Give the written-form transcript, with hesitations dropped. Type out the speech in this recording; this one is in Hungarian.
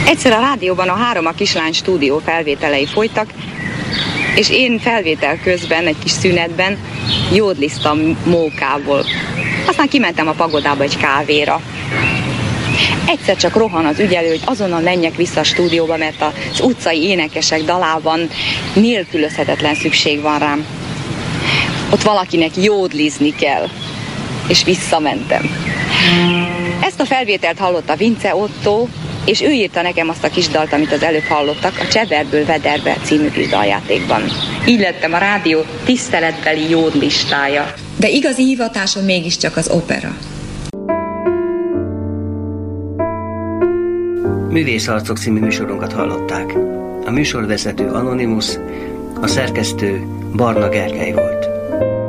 Egyszer a rádióban a Három a kislány stúdió felvételei folytak, és én felvétel közben, egy kis szünetben jódliztam mókából. Aztán kimentem a pagodába egy kávéra. Egyszer csak rohan az ügyelő, hogy azonnal menjek vissza a stúdióba, mert az utcai énekesek dalában nélkülözhetetlen szükség van rám. Ott valakinek jódlizni kell, és visszamentem. Ezt a felvételt hallotta Vince Otto, és ő írta nekem azt a kis dalt, amit az előbb hallottak, a Cseverből Vederbe című kis daljátékban. Így lettem a rádió tiszteletbeli jódlistája. De igazi hivatásom mégiscsak az opera. Művészarcok című műsorunkat hallották. A műsorvezető Anonymous, a szerkesztő Barna Gergely volt.